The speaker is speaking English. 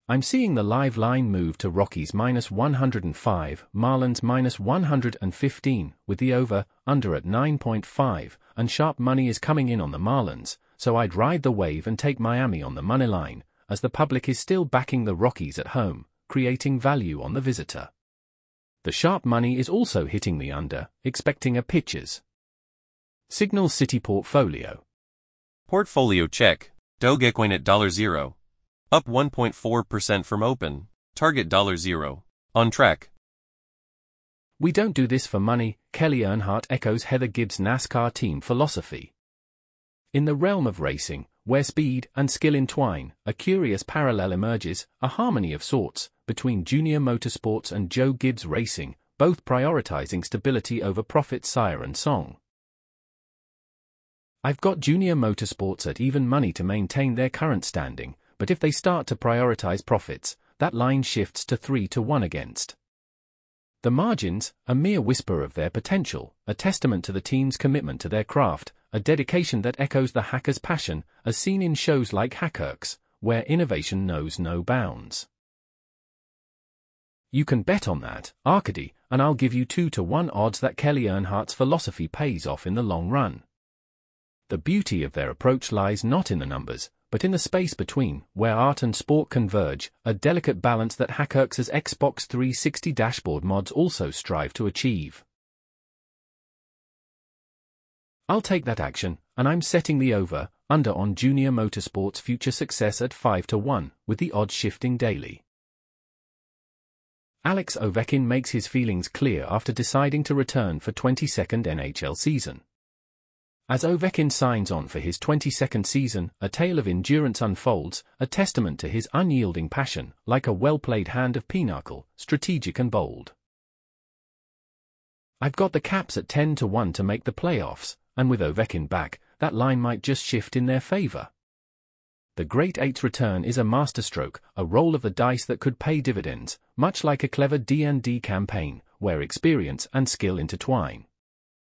I'm seeing the live line move to Rockies -105, Marlins -115, with the over/under at 9.5, and sharp money is coming in on the Marlins, so I'd ride the wave and take Miami on the money line, as the public is still backing the Rockies at home, creating value on the visitor. The sharp money is also hitting the under, expecting a pitcher's Signal City portfolio. Portfolio check. Dogecoin at $0. Up 1.4% from open. Target $0. On track. We don't do this for money, Kelly Earnhardt echoes Heather Gibbs' NASCAR team philosophy. In the realm of racing, where speed and skill entwine, a curious parallel emerges, a harmony of sorts, between Junior Motorsports and Joe Gibbs Racing, both prioritizing stability over profit, sire and song. I've got Junior Motorsports at even money to maintain their current standing, but if they start to prioritize profits, that line shifts to 3-1 against. The margins, a mere whisper of their potential, a testament to the team's commitment to their craft, a dedication that echoes the hacker's passion, as seen in shows like Hackworks, where innovation knows no bounds. You can bet on that, Arcady, and I'll give you 2-1 odds that Kelly Earnhardt's philosophy pays off in the long run. The beauty of their approach lies not in the numbers, but in the space between, where art and sport converge, a delicate balance that Hackworks' Xbox 360 dashboard mods also strive to achieve. I'll take that action, and I'm setting the over/under on Junior Motorsports' future success at 5-1, with the odds shifting daily. Alex Ovechkin makes his feelings clear after deciding to return for 22nd NHL season. As Ovechkin signs on for his 22nd season, a tale of endurance unfolds, a testament to his unyielding passion, like a well-played hand of pinochle, strategic and bold. I've got the Caps at 10-1 to make the playoffs, and with Ovechkin back, that line might just shift in their favor. The Great Eight's return is a masterstroke, a roll of the dice that could pay dividends, much like a clever D&D campaign, where experience and skill intertwine.